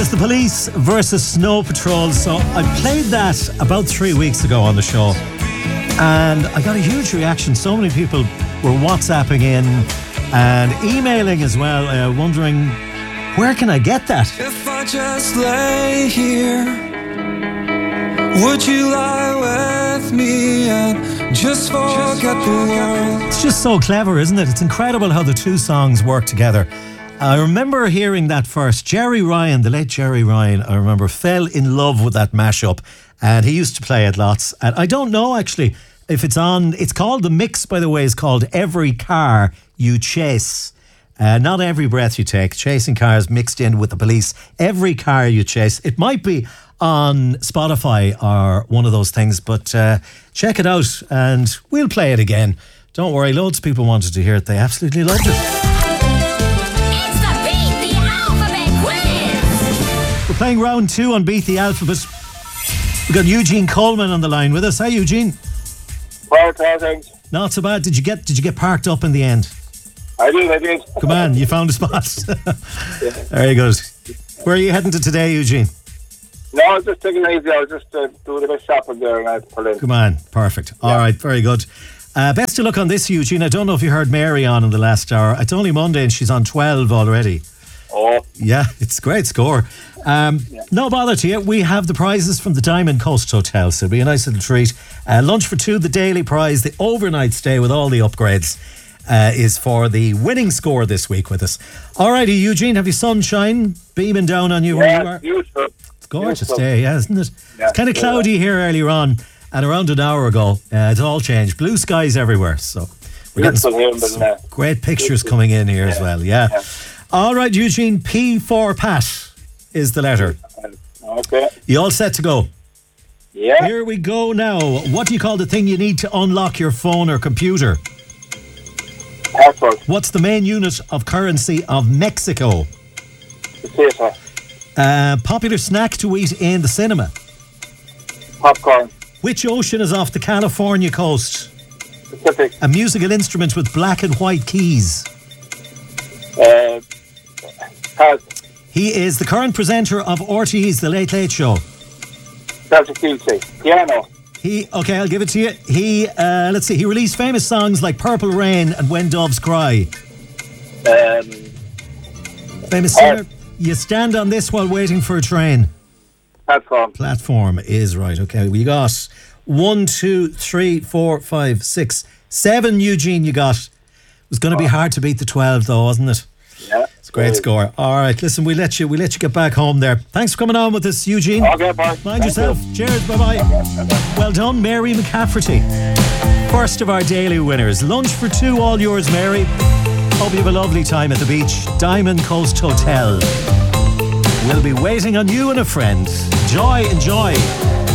was The Police versus Snow Patrol. So I played that about 3 weeks ago on the show, and I got a huge reaction. So many people were WhatsApping in and emailing as well, wondering, where can I get that? If I just lay here, would you lie with me and just forget the world? It's just so clever, isn't it? It's incredible how the two songs work together. I remember hearing that first. Jerry Ryan, the late Jerry Ryan, I remember, fell in love with that mashup, and he used to play it lots. And I don't know actually if it's on. It's called, the mix, by the way, is called Every Car You Chase. Not Every Breath You Take. Chasing cars mixed in with The Police. Every Car You Chase. It might be on Spotify or one of those things, but check it out and we'll play it again. Don't worry, loads of people wanted to hear it. They absolutely loved it. We're playing round 2 on Beat the Alphabet. We've got Eugene Coleman on the line with us. Hi, Eugene. Well, thanks. Not so bad. Did you get parked up in the end? I did. Come on, you found a spot. Yeah. Very good. Where are you heading to today, Eugene? No, I was just taking it easy. I was just doing a bit of shopping there and I had to pull in. Come on, perfect. All right, very good. Best of luck on this, Eugene. I don't know if you heard Mary on in the last hour. It's only Monday and she's on 12 already. Oh. Yeah, it's a great score. No bother to you. We have the prizes from the Diamond Coast Hotel, so it'll be a nice little treat. Lunch for 2, the daily prize, the overnight stay with all the upgrades is for the winning score this week with us. All righty, Eugene, have you sunshine beaming down on you where you are? Beautiful. It's a gorgeous day, isn't it? Yeah, it's kind of cloudy here earlier on, and around an hour ago, it's all changed. Blue skies everywhere, so we're getting some great pictures coming in here as well. Yeah. All right, Eugene, P for Pat is the letter. Okay. You all set to go? Yeah. Here we go now. What do you call the thing you need to unlock your phone or computer? Passport. What's the main unit of currency of Mexico? The theatre. Popular snack to eat in the cinema. Popcorn. Which ocean is off the California coast? Pacific. A musical instrument with black and white keys. Pass. He is the current presenter of RTÉ's The Late Late Show. Piano. Okay, I'll give it to you. Let's see, he released famous songs like Purple Rain and When Doves Cry. Famous singer. You stand on this while waiting for a train. Platform. Platform is right. Okay, we got 1, 2, 3, 4, 5, 6, 7, Eugene, you got. It was going to be hard to beat the 12 though, wasn't it? Yeah. It's a great score. All right, listen, we let you get back home there. Thanks for coming on with us, Eugene. Okay, bye. Mind yourself. Cheers, bye-bye. Well done, Mary McCafferty. First of our daily winners. Lunch for 2, all yours, Mary. Hope you have a lovely time at the beach. Diamond Coast Hotel. We'll be waiting on you and a friend. Enjoy.